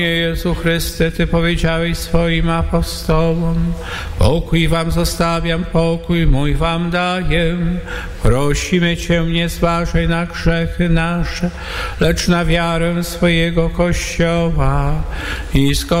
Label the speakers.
Speaker 1: Jezu Chryste, Ty powiedziałeś swoim apostołom: pokój wam zostawiam, pokój mój wam daję. Prosimy Cię, nie zważaj na grzechy nasze, lecz na wiarę swojego Kościoła i